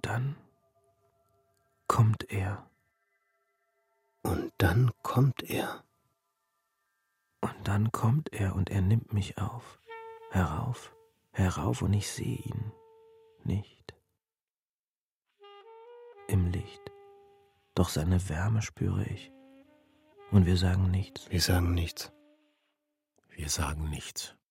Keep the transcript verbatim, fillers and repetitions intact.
dann kommt er. Und dann kommt er. Und dann kommt er und er nimmt mich auf. Herauf, herauf und ich sehe ihn nicht. Im Licht. Doch seine Wärme spüre ich. Und wir sagen nichts. Wir sagen nichts. Wir sagen nichts.